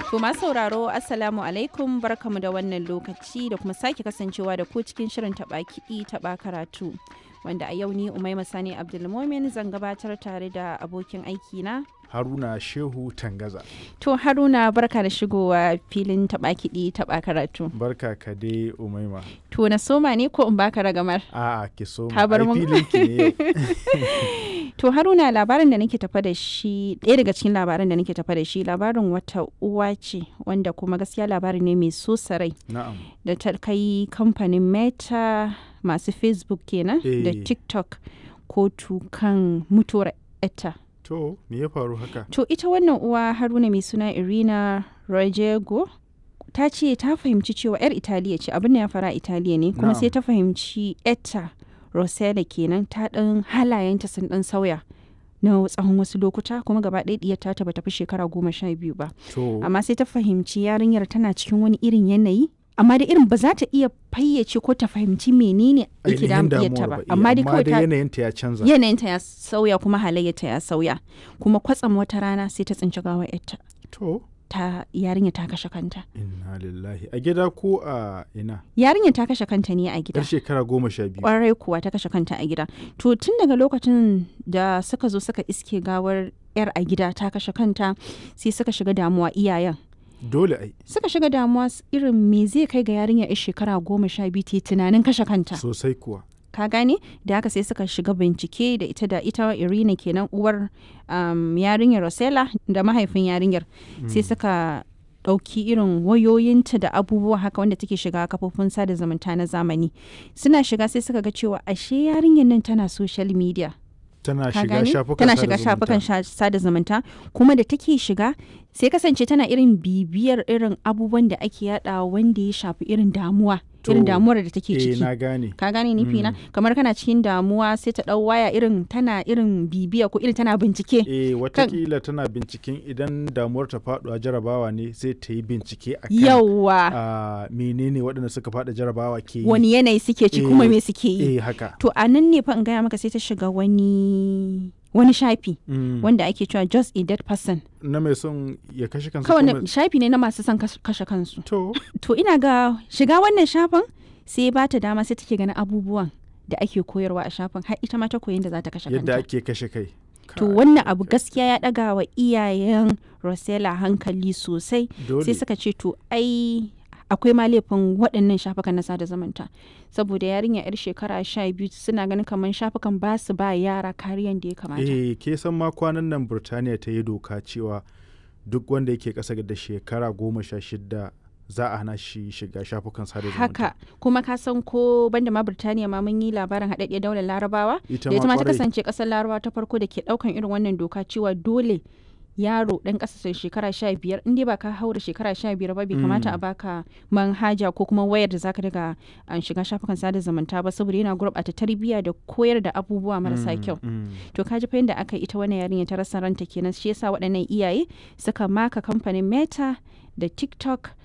To masu sauraro Assalamu alaikum barkamu da wannan lokaci da kuma sake kasancewa da ku cikin shirin taɓa kiɗi taɓa karatu. Wanda a yau ni Umaima Sani Abdulmomin zan gabatar tare da abokin aiki na Haruna Shehu Tangaza. To Haruna barka da shigowa filin taɓa kiɗi taɓa karatu. Barka ka dai Umaima. To na soma ne ko in baka ragamar? A'a ki soma. Ka bar Ai mun. filin ki ne yau. To Haruna labarin da nake tafa da shi ɗaya daga cikin labaran da nake tafa da shi labarin wata uwa ce wanda kuma gaskiya labari ne mai so sarai Na'am. da ta kai kamfanin Meta masu Facebook kenan da Eh. TikTok kotu kan mutuwar etta. To me ya faru haka? To ita wannan uwa Haruna mai suna Irina Rojego ta ce ta fahimci cewa 'yar Italiya ce abin da ya fara Italiya ne kuma Na'am. sai ta fahimci etta Rosella kenan ta ɗan halayenta sun ɗan sauya na tsawon wasu lokuta kuma gaba ɗaya ɗiyar ta bata fi shekara 12 ba. To Amma sai ta fahimci yarinyar tana cikin wani irin yanayi amma da irin ba za ta iya fayyace ko ta fahimci menene yake ainihin damuwarta damuwar ba. ba. Amma dai kawai ta yanayinta ya canza. yanayinta ya sauya kuma halayyarta ya sauya kuma kwatsam wata rana sai ta tsinci gawar yarta To ta yarinya ta kashe kanta. inna lillahi. A gida ko a ina? Yarinya ta kashe kanta ne a gida. Yar shekara 12. Kwarai kuwa ta kashe kanta a gida. To tun daga lokacin da suka zo suka iske gawar yar a gida ta kashe kanta sai suka shiga damuwa iyayen. Dole ai. Suka shiga damuwa irin me zai kai ga yarinya yar shekara 12 ta yi tunanin kashe kanta. Sosai kuwa. Ka gane da haka sai suka shiga bincike da ita Irina kenan uwar yarinyar Rosella da mahaifin yarinyar sai suka ɗauki irin wayoyinta da abubuwa haka wanda take shiga kafofin sada zumunta na zamani suna shiga sai suka ga cewa ashe yarinyar nan tana social media. Tana Ka shiga gane? shafukan Tana sada shiga zumunta. shafukan sada zumunta kuma da take shiga sai kasance tana irin bibiyar irin abubuwan da ake yada wanda ya shafi irin damuwa To, irin damuwar da take Eh ciki. na gane. Ka gane nufi na kamar kana cikin damuwa sai ta dau waya irin tana irin bibiya ko irin tana bincike. Watakila tana binciken idan damuwar ta faɗuwa jarabawa ne sai ta yi bincike a kan Yawwa menene waɗanda suka faɗa jarabawa ke yi. wani yanayi suke ci kuma me suke yi. Haka. To a nan ne fa in gaya maka sai ta shiga wani shafi wanda ake cewa just a dead person. Na mai son ya kashe kansa Kawai kuma- shafi ne na masu son kashe kansu. To, To ina ga shiga wannan shafin sai ba ta dama sai take ganin abubuwan da ake koyarwa a shafin har ita ma ta koyi da za ta kashe yadda kanta. ake kashe kai. To wannan abu gaskiya ya daga wa iyayen Rosella hankali sosai Dole. sai suka ce to ai akwai ma laifin waɗannan shafukan na sada zumunta saboda yarinya yar shekara 12 suna ganin kamar shafukan ba su ba yara kariyan da ya kamata. Ke san ma kwanan nan Burtaniya ta yi doka cewa duk wanda yake ƙasa da shekara 16 za a hana shi shiga shafukan sada zumunta. Haka kuma ka san ko banda ma Birtaniya ma mun yi labarin haɗaɗɗiyar daular Larabawa Ita da ita ma ma ta kwarai. kasance ƙasar Larabawa ta farko da ke ɗaukan irin wannan doka cewa dole yaro ɗan ƙasashen shekara 15 in dai ba ka haura shekara 15 ba bai kamata a baka manhaja ko kuma wayar da zaka daga shiga shafukan sada zumunta ba saboda yana gurɓata tarbiyya da koyar da abubuwa marasa kyau. To ka ji fa yadda aka yi ita wannan yarinya ta rasa ranta kenan shi yasa waɗannan iyaye suka maka kamfanin Meta da TikTok